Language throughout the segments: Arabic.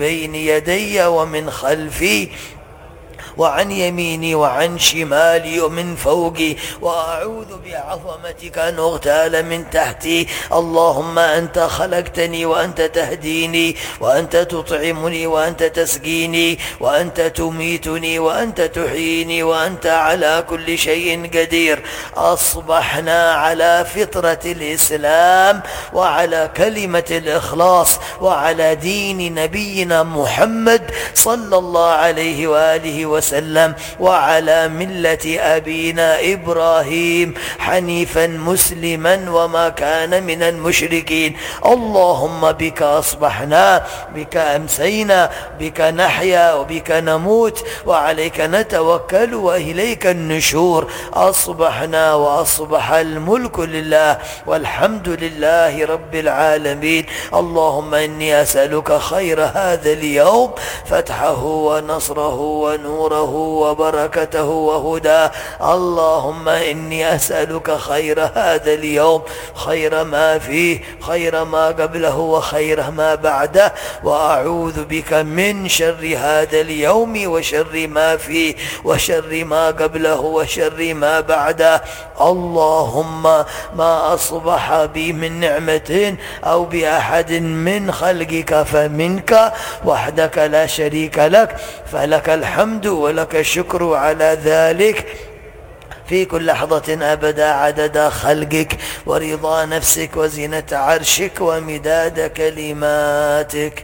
بين يدي ومن خلفي وعن يميني وعن شمالي ومن فوقي، وأعوذ بعظمتك أن أغتال من تحتي. اللهم أنت خلقتني وأنت تهديني، وأنت تطعمني وأنت تسقيني، وأنت تميتني وأنت تحييني، وأنت على كل شيء قدير. أصبحنا على فطرة الإسلام وعلى كلمة الإخلاص وعلى دين نبينا محمد صلى الله عليه وآله وسلم، وعلى ملة أبينا إبراهيم حنيفا مسلما وما كان من المشركين. اللهم بك أصبحنا، بك أمسينا، بك نحيا وبك نموت، وعليك نتوكل وإليك النشور. أصبحنا وأصبح الملك لله والحمد لله رب العالمين. اللهم إني أسألك خير هذا اليوم، فتحه ونصره ونوره وبركته وهداه. اللهم إني أسألك خير هذا اليوم، خير ما فيه، خير ما قبله وخير ما بعده، وأعوذ بك من شر هذا اليوم وشر ما فيه وشر ما قبله وشر ما بعده. اللهم ما أصبح بي من نعمة أو بأحد من خلقك فمنك وحدك لا شريك لك، فلك الحمد ولك الشكر على ذلك في كل لحظة أبدا، عدد خلقك ورضا نفسك وزنة عرشك ومداد كلماتك.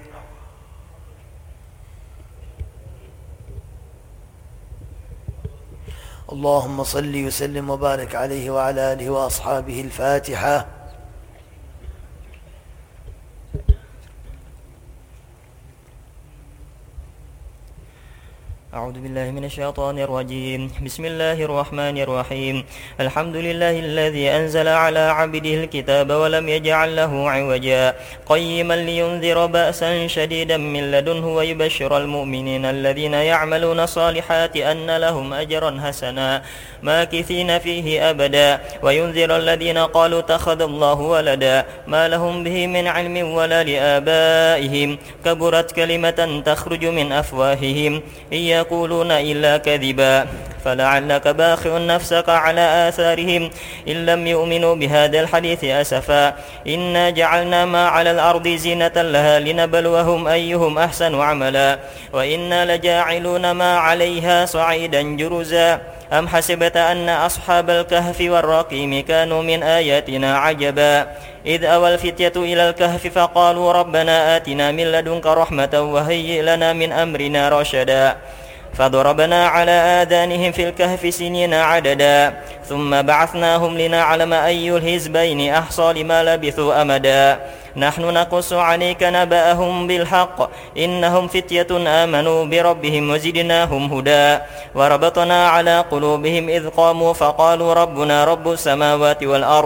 اللهم صل وسلم وبارك عليه وعلى آله وأصحابه. الفاتحة. أعوذ بالله من الشيطان الرجيم. بسم الله الرحمن الرحيم. الحمد لله الذي أنزل على عبده الكتاب ولم يجعل له عوجا قيما لينذر بأسا شديدا من لدنه ويبشر المؤمنين الذين يعملون الصالحات أن لهم أجرا حسنا ماكثين فيه أبدا وينذر الذين قالوا اتخذ الله ولدا ما لهم به من علم ولا لآبائهم كبرت كلمة تخرج من أفواههم إن يقولون إلا كذبا فلعلك باخع نفسك على آثارهم إن لم يؤمنوا بهذا الحديث أسفا إنا جعلنا ما على الأرض زينة لها لنبلوهم أيهم أحسن عملا وإنا لجاعلون ما عليها صعيدا جرزا أم حسبت أن أصحاب الكهف والرقيم كانوا من آياتنا عجبا إذ أوى الفتية إلى الكهف فقالوا ربنا آتنا من لدنك رحمة وهيئ لنا من أمرنا رشدا فضربنا على آذانهم في الكهف سنين عددا ثم بعثناهم لنعلم أي الحزبين أحصى لما لبثوا أمدا نحن نقص عليك نبأهم بالحق إنهم فتية آمنوا بربهم وزدناهم هدى وربطنا على قلوبهم إذ قاموا فقالوا ربنا رب السماوات والأرض